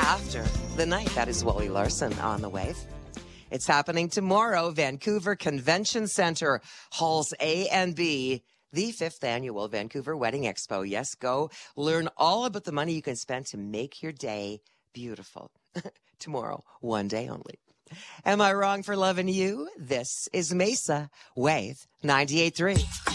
after the night. That is Wally Larson on the wave. It's happening tomorrow, Vancouver Convention Centre, Halls A and B, the 5th annual Vancouver Wedding Expo. Yes, go learn all about the money you can spend to make your day beautiful. Tomorrow, one day only. Am I wrong for loving you? This is Mesa Wave 98.3.